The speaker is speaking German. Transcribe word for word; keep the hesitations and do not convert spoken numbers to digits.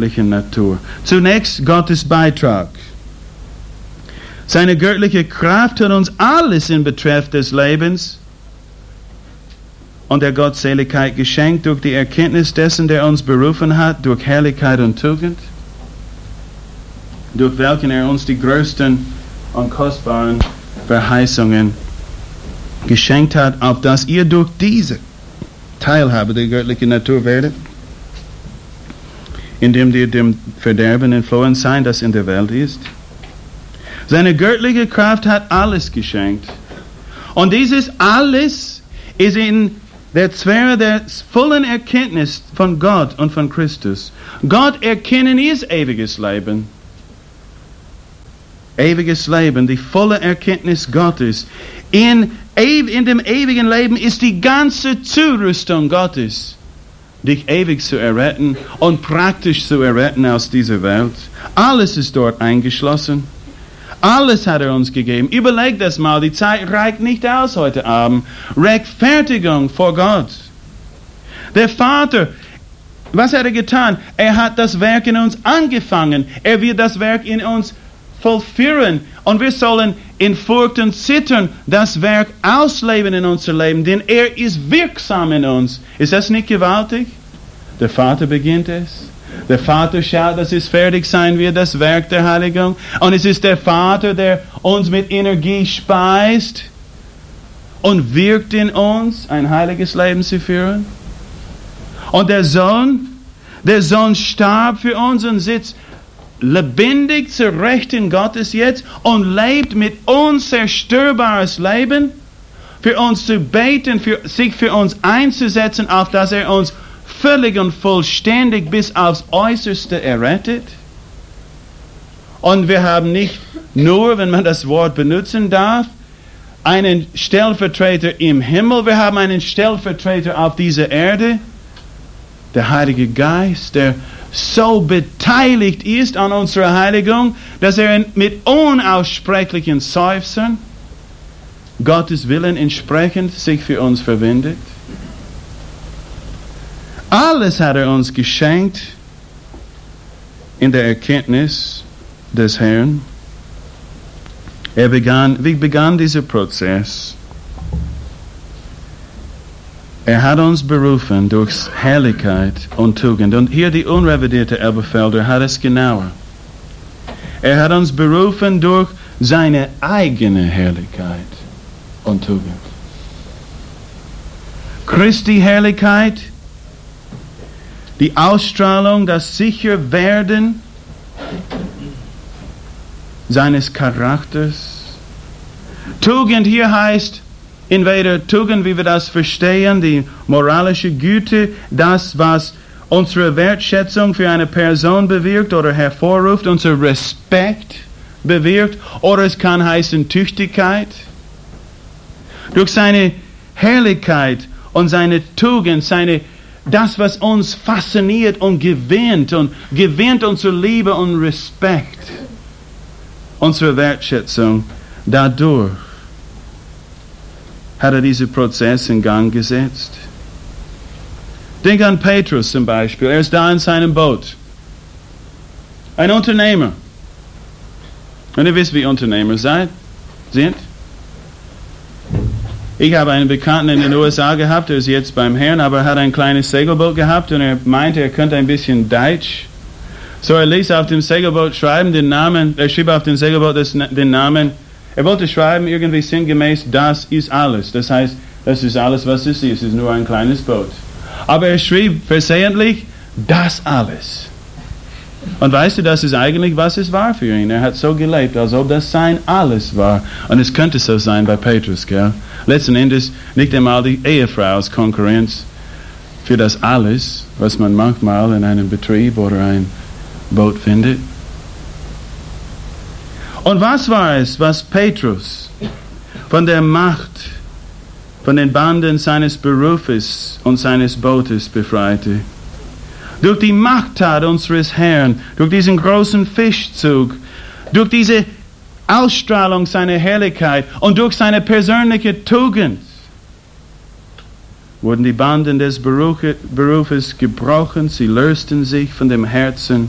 göttlichen Natur. Zunächst Gottes Beitrag. Seine göttliche Kraft hat uns alles in Betreff des Lebens und der Gottseligkeit geschenkt durch die Erkenntnis dessen, der uns berufen hat, durch Herrlichkeit und Tugend, durch welchen er uns die größten und kostbaren Verheißungen geschenkt hat, auf dass ihr durch diese Teilhabe der göttlichen Natur werdet, indem ihr dem Verderben entflohen seid, das in der Welt ist. Seine göttliche Kraft hat alles geschenkt. Und dieses alles ist in der Sphäre der vollen Erkenntnis von Gott und von Christus. Gott erkennen ist ewiges Leben. Ewiges Leben, die volle Erkenntnis Gottes. In, in dem ewigen Leben ist die ganze Zurüstung Gottes, dich ewig zu erretten und praktisch zu erretten aus dieser Welt. Alles ist dort eingeschlossen. Alles hat er uns gegeben. Überleg das mal, die Zeit reicht nicht aus heute Abend. Rechtfertigung vor Gott. Der Vater, was hat er getan? Er hat das Werk in uns angefangen. Er wird das Werk in uns vollführen. Und wir sollen in Furcht und Zittern das Werk ausleben in unser Leben, denn er ist wirksam in uns. Ist das nicht gewaltig? Der Vater beginnt es. Der Vater schaut, dass es fertig sein wird, das Werk der Heiligung. Und es ist der Vater, der uns mit Energie speist und wirkt in uns, ein heiliges Leben zu führen. Und der Sohn, der Sohn starb für uns und sitzt lebendig zur Rechten Gottes jetzt und lebt mit unzerstörbares Leben, für uns zu beten, für, sich für uns einzusetzen, auf dass er uns völlig und vollständig bis aufs Äußerste errettet. Und wir haben nicht nur, wenn man das Wort benutzen darf, einen Stellvertreter im Himmel, wir haben einen Stellvertreter auf dieser Erde, der Heilige Geist, der so beteiligt ist an unserer Heiligung, dass er mit unaussprechlichen Seufzern Gottes Willen entsprechend sich für uns verwendet. Alles hat er uns geschenkt in der Erkenntnis des Herrn. Er begann, wie begann dieser Prozess? Er hat uns berufen durch Herrlichkeit und Tugend. Und hier die unrevidierte Elberfelder hat es genauer. Er hat uns berufen durch seine eigene Herrlichkeit und Tugend. Christi Herrlichkeit, die Ausstrahlung, das Sicherwerden seines Charakters. Tugend hier heißt entweder Tugend, wie wir das verstehen, die moralische Güte, das, was unsere Wertschätzung für eine Person bewirkt oder hervorruft, unser Respekt bewirkt, oder es kann heißen Tüchtigkeit. Durch seine Herrlichkeit und seine Tugend, seine, das, was uns fasziniert und gewinnt und gewinnt unsere Liebe und Respekt, unsere Wertschätzung, dadurch hat er diesen Prozess in Gang gesetzt. Denk an Petrus zum Beispiel. Er ist da in seinem Boot. Ein Unternehmer. Und ihr wisst, wie Unternehmer seid, sind. Ich habe einen Bekannten in den U S A gehabt, der ist jetzt beim Herrn, aber er hat ein kleines Segelboot gehabt und er meinte, er könnte ein bisschen Deutsch. So er ließ auf dem Segelboot schreiben den Namen, er schrieb auf dem Segelboot das, den Namen. Er wollte schreiben, irgendwie sinngemäß, das ist alles. Das heißt, das ist alles, was es ist. Es ist nur ein kleines Boot. Aber er schrieb versehentlich, das alles. Und weißt du, das ist eigentlich, was es war für ihn. Er hat so gelebt, als ob das sein Alles war. Und es könnte so sein bei Petrus, gell? Letzten Endes nicht einmal die Ehefrau als Konkurrenz für das Alles, was man manchmal in einem Betrieb oder ein Boot findet. Und was war es, was Petrus von der Macht, von den Banden seines Berufes und seines Bootes befreite? Durch die Machttat unseres Herrn, durch diesen großen Fischzug, durch diese Ausstrahlung seiner Herrlichkeit und durch seine persönliche Tugend wurden die Banden des Berufes gebrochen, sie lösten sich von dem Herzen